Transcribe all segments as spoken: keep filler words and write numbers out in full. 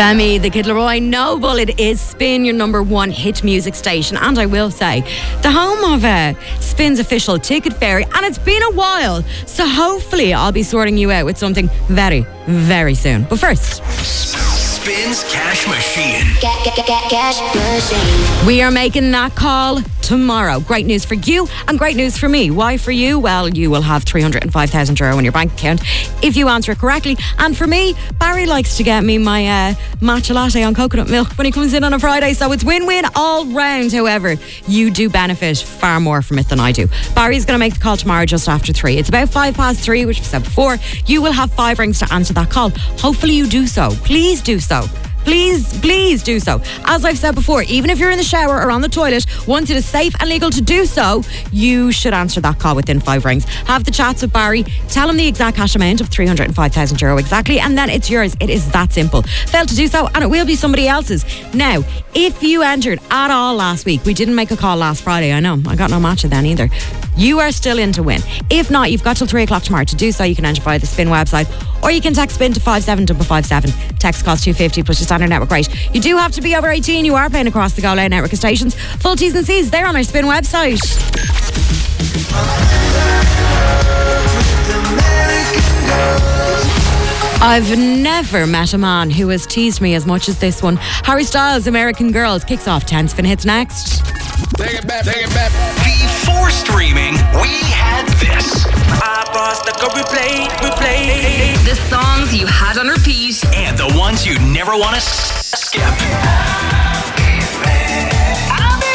Femi, the Kid Laroi Noble. It is Spin, your number one hit music station. And I will say, the home of uh, Spin's official ticket fairy. And it's been a while. So hopefully I'll be sorting you out with something very, very soon. But first... Spin's Cash Machine. Get, get, get, get, cash machine. We are making that call tomorrow. Great news for you and great news for me. Why for you? Well, you will have three hundred five thousand euro in your bank account if you answer it correctly. And for me, Barry likes to get me my uh, matcha latte on coconut milk when he comes in on a Friday. So it's win-win all round. However, you do benefit far more from it than I do. Barry's going to make the call tomorrow just after three. It's about five past three, which we said before. You will have five rings to answer that call. Hopefully you do so. Please do so. Please, please do so. As I've said before, even if you're in the shower or on the toilet, once it is safe and legal to do so, you should answer that call within five rings. Have the chats with Barry, tell him the exact cash amount of three hundred five thousand euro exactly, and then it's yours. It is that simple. Fail to do so and it will be somebody else's. Now, if you entered at all last week, we didn't make a call last Friday, I know, I got no matcha then either. You are still in to win. If not, you've got till three o'clock tomorrow to do so. You can enter via the Spin website, or you can text Spin to five seven five five seven. Text costs two fifty plus your standard network rate. You do have to be over eighteen. You are paying across the Go Loud network of stations. Full T's and C's, they're on our Spin website. I've never met a man who has teased me as much as this one. Harry Styles' American Girls kicks off ten Spin Hits next. Take it back, take it back. Before streaming, we had this. I paused the go replay, replay. The songs you had on repeat. And the ones you never want to s- skip. I'll be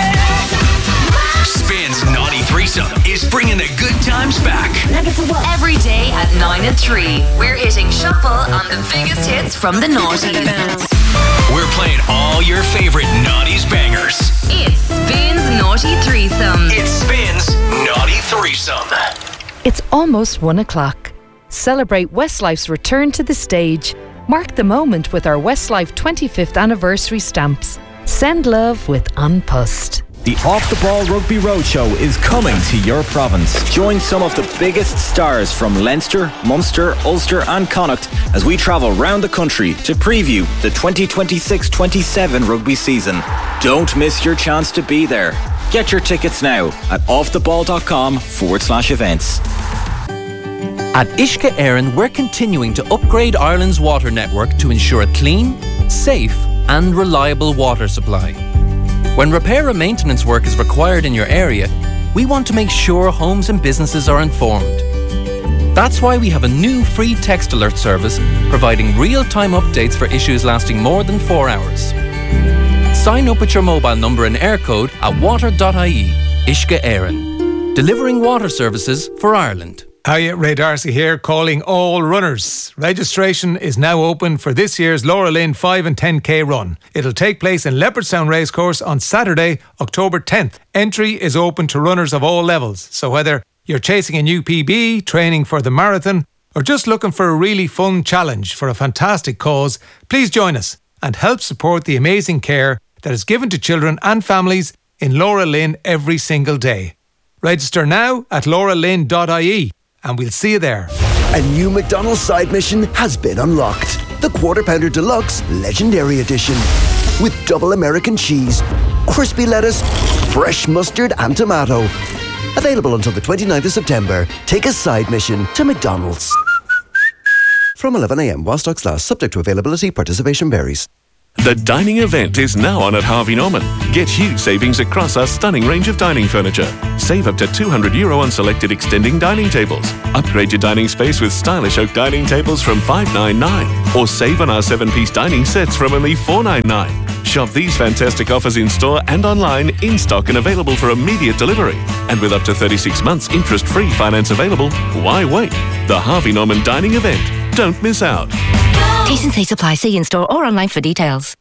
ready. Spin's Naughty Threesome is bringing the good times back. Every day at nine and three, we're hitting shuffle on the biggest hits from the noughties. We're playing all your favorite Naughties bangers. It's Spin's Naughty Threesome. It Spins Naughty Threesome. It's almost one o'clock. Celebrate Westlife's return to the stage. Mark the moment with our Westlife twenty-fifth anniversary stamps. Send love with An Post. The Off the Ball Rugby Roadshow is coming to your province. Join some of the biggest stars from Leinster, Munster, Ulster and Connacht as we travel round the country to preview the twenty twenty-six twenty-seven rugby season. Don't miss your chance to be there. Get your tickets now at offtheball.com forward slash events. At Uisce Éireann, we're continuing to upgrade Ireland's water network to ensure a clean, safe and reliable water supply. When repair and maintenance work is required in your area, we want to make sure homes and businesses are informed. That's why we have a new free text alert service providing real-time updates for issues lasting more than four hours. Sign up with your mobile number and air code at water dot I E. Uisce Éireann. Delivering water services for Ireland. Hiya, Ray Darcy here, calling all runners. Registration is now open for this year's Laura Lynn five and ten K run. It'll take place in Leopardstown Racecourse on Saturday, October tenth. Entry is open to runners of all levels, so whether you're chasing a new P B, training for the marathon, or just looking for a really fun challenge for a fantastic cause, please join us and help support the amazing care that is given to children and families in Laura Lynn every single day. Register now at laura lynn dot I E. and we'll see you there. A new McDonald's side mission has been unlocked. The Quarter Pounder Deluxe Legendary Edition. With double American cheese, crispy lettuce, fresh mustard and tomato. Available until the twenty-ninth of September. Take a side mission to McDonald's. From eleven a.m. while stocks last, subject to availability, participation varies. The dining event is now on at Harvey Norman. Get huge savings across our stunning range of dining furniture. Save up to two hundred euro on selected extending dining tables. Upgrade your dining space with stylish oak dining tables from five ninety-nine. Or save on our seven-piece dining sets from only four ninety-nine. Shop these fantastic offers in store and online, in stock and available for immediate delivery. And with up to thirty-six months interest-free finance available, why wait? The Harvey Norman dining event. Don't miss out. T's and C's apply. See in store or online for details.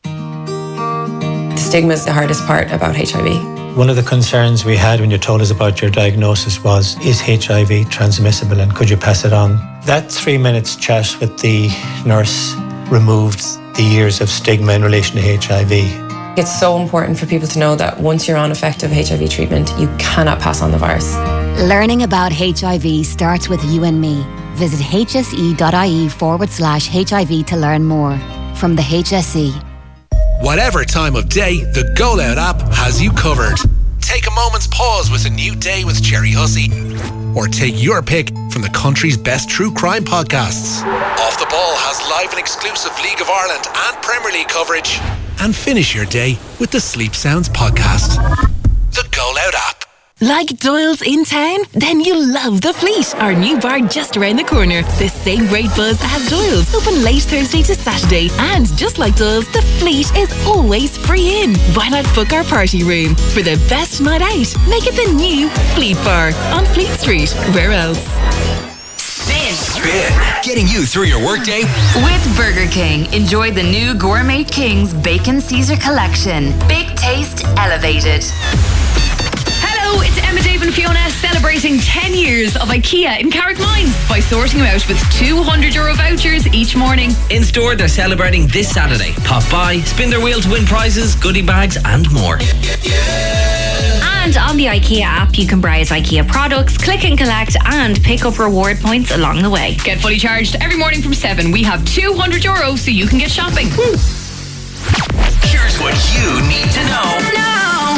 The stigma is the hardest part about H I V. One of the concerns we had when you told us about your diagnosis was, is H I V transmissible and could you pass it on? That three minutes chat with the nurse removed the years of stigma in relation to H I V. It's so important for people to know that once you're on effective H I V treatment, you cannot pass on the virus. Learning about H I V starts with you and me. Visit hse.ie forward slash HIV to learn more. from the H S E. Whatever time of day, the Go Loud app has you covered. Take a moment's pause with a new day with Jerry Hussey. Or take your pick from the country's best true crime podcasts. Off the Ball has live and exclusive League of Ireland and Premier League coverage. And finish your day with the Sleep Sounds podcast. The Go Loud app. Like Doyle's in town? Then you'll love The Fleet, our new bar just around the corner. The same great buzz as Doyle's, open late Thursday to Saturday. And just like Doyle's, The Fleet is always free in. Why not book our party room? For the best night out, make it the new Fleet Bar on Fleet Street. Where else? Spin. Spin. Getting you through your workday. With Burger King, enjoy the new Gourmet King's Bacon Caesar Collection. Big taste elevated. Hello, it's Emma, Dave and Fiona celebrating ten years of IKEA in Carrickmines by sorting them out with two hundred euro vouchers each morning. In store, they're celebrating this Saturday. Pop by, spin their wheel to win prizes, goodie bags and more. And on the IKEA app, you can browse IKEA products, click and collect and pick up reward points along the way. Get fully charged every morning from seven. We have two hundred euro so you can get shopping. Woo. Here's what you need to know. No.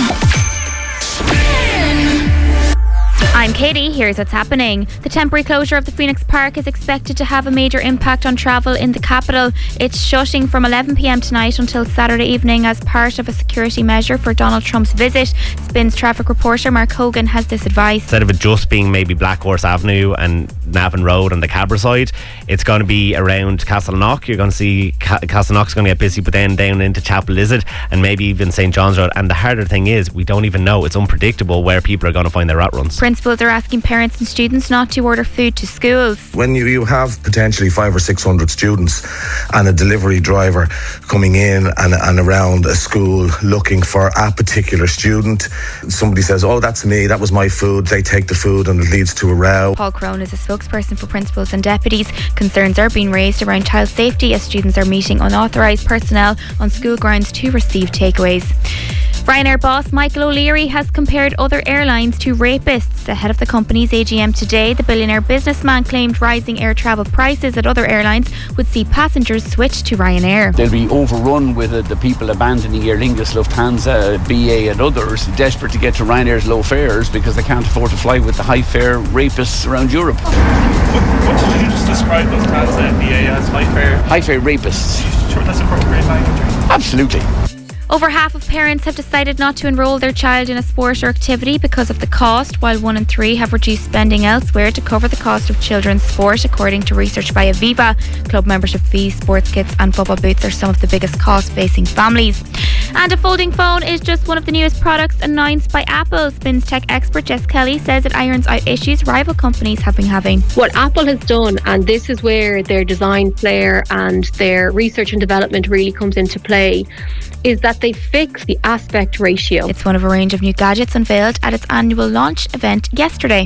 I'm Katie, here's what's happening. The temporary closure of the Phoenix Park is expected to have a major impact on travel in the capital. It's shutting from eleven p m tonight until Saturday evening as part of a security measure for Donald Trump's visit. Spin's traffic reporter Mark Hogan has this advice. Instead of it just being maybe Blackhorse Avenue and Navan Road on the Cabra side, it's going to be around Castleknock. You're going to see Ca- Castleknock's going to get busy, but then down into Chapel Lizard and maybe even Saint John's Road. And the harder thing is, we don't even know. It's unpredictable where people are going to find their rat runs. Principals are asking parents and students not to order food to schools. When you, you have potentially five or six hundred students and a delivery driver coming in and, and around a school looking for a particular student, somebody says, oh, that's me, that was my food, they take the food and it leads to a row. Paul Crone is a spokesperson for principals and deputies. Concerns are being raised around child safety as students are meeting unauthorised personnel on school grounds to receive takeaways. Ryanair boss Michael O'Leary has compared other airlines to rapists. Ahead of the company's A G M today, the billionaire businessman claimed rising air travel prices at other airlines would see passengers switch to Ryanair. They'll be overrun with uh, the people abandoning Aer Lingus, Lufthansa, B A and others, desperate to get to Ryanair's low fares because they can't afford to fly with the high fare rapists around Europe. What, what did you just describe Lufthansa and B A as high fare? High fare rapists. Are you sure that's appropriate language? Absolutely. Over half of parents have decided not to enrol their child in a sport or activity because of the cost, while one in three have reduced spending elsewhere to cover the cost of children's sport, according to research by Aviva. Club membership fees, sports kits and football boots are some of the biggest costs facing families. And a folding phone is just one of the newest products announced by Apple. Spin's tech expert Jess Kelly says it irons out issues rival companies have been having. What Apple has done, and this is where their design flair and their research and development really comes into play, is that they fix the aspect ratio. It's one of a range of new gadgets unveiled at its annual launch event yesterday.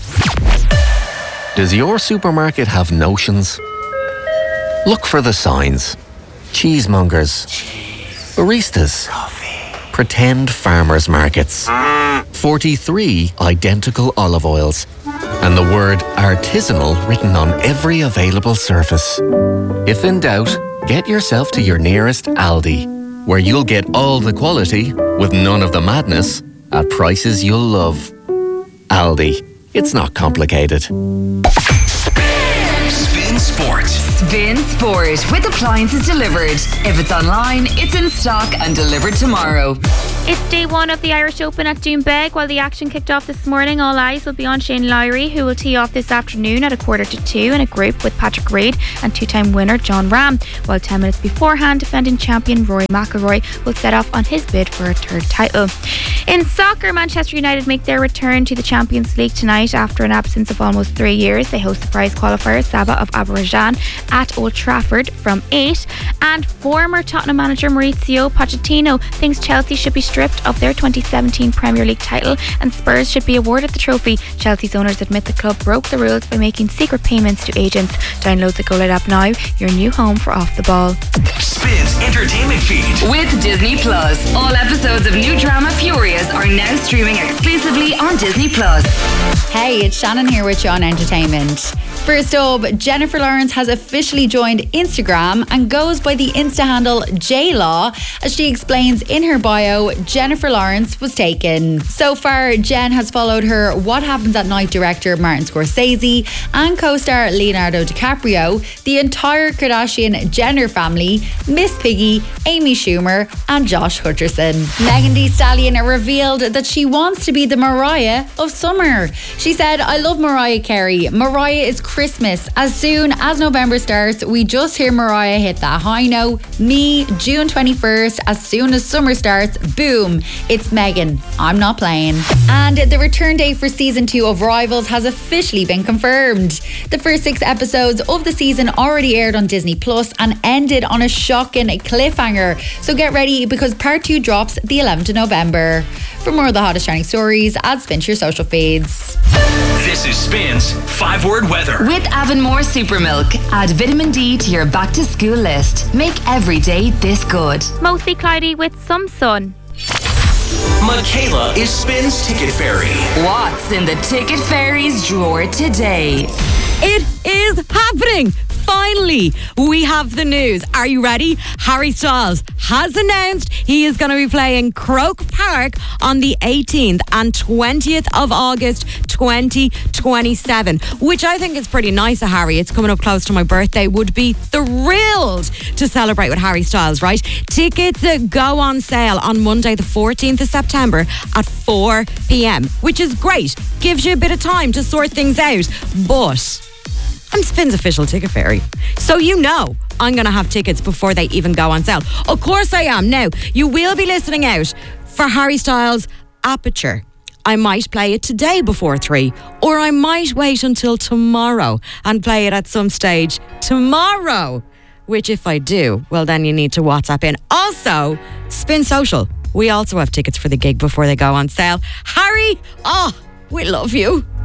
Does your supermarket have notions? Look for the signs. Cheesemongers. Baristas. Pretend farmers markets. forty-three identical olive oils. And the word artisanal written on every available surface. If in doubt, get yourself to your nearest Aldi, where you'll get all the quality with none of the madness at prices you'll love. Aldi. It's not complicated. Spin, Spin Sport. Spin Sport with appliances delivered. If it's online, it's in stock and delivered tomorrow. It's day one of the Irish Open at Doonbeg. While the action kicked off this morning, all eyes will be on Shane Lowry, who will tee off this afternoon at a quarter to two in a group with Patrick Reed and two-time winner John Ram. While ten minutes beforehand, defending champion Rory McIlroy will set off on his bid for a third title. In soccer, Manchester United make their return to the Champions League tonight after an absence of almost three years. They host the prize qualifier Saba of Azerbaijan at Old Trafford from eight. And former Tottenham manager Maurizio Pochettino thinks Chelsea should be stripped of their twenty seventeen Premier League title and Spurs should be awarded the trophy. Chelsea's owners admit the club broke the rules by making secret payments to agents. Download the Go Loud app now, your new home for Off the Ball. Spin's entertainment feed with Disney Plus. All episodes of new drama Furious are now streaming exclusively on Disney Plus. Hey, it's Shannon here with Sean Entertainment. First up, Jennifer Lawrence has officially joined Instagram and goes by the Insta handle J-Law. As she explains in her bio, Jennifer Lawrence was taken. So far, Jen has followed her What Happens at Night director Martin Scorsese and co-star Leonardo DiCaprio, the entire Kardashian-Jenner family, Miss Piggy, Amy Schumer and Josh Hutcherson. Megan Thee Stallion revealed that she wants to be the Mariah of summer. She said, "I love Mariah Carey. Mariah is Christmas. As soon as November starts, we just hear Mariah hit that high note. Me, June twenty-first, as soon as summer starts, boom, it's Megan. I'm not playing." And the return date for season two of Rivals has officially been confirmed. The first six episodes of the season already aired on Disney Plus and ended on a shocking cliffhanger. So get ready because part two drops the eleventh of November. For more of the hottest trending stories, add Spin to your social feeds. This is Spin's five word weather. With Avonmore Super Milk, add vitamin D to your back to school list. Make every day this good. Mostly cloudy with some sun. Michaela is Spin's Ticket Fairy. What's in the Ticket Fairy's drawer today? It is happening! Finally, we have the news. Are you ready? Harry Styles has announced he is going to be playing Croke Park on the eighteenth and twentieth of August twenty twenty-seven, which I think is pretty nice of Harry. It's coming up close to my birthday. Would be thrilled to celebrate with Harry Styles, right? Tickets go on sale on Monday the fourteenth of September at four p.m, which is great. Gives you a bit of time to sort things out. But I'm Spin's official ticket fairy, so you know I'm going to have tickets before they even go on sale. Of course I am. Now, you will be listening out for Harry Styles' Aperture. I might play it today before three, or I might wait until tomorrow and play it at some stage tomorrow. Which if I do, well then you need to WhatsApp in. Also, Spin Social. We also have tickets for the gig before they go on sale. Harry, oh, we love you.